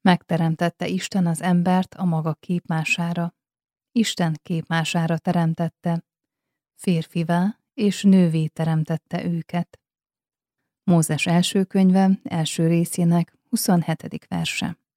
Megteremtette Isten az embert a maga képmására. Isten képmására teremtette, férfivá és nővé teremtette őket. Mózes első könyve, első részének 27. verse.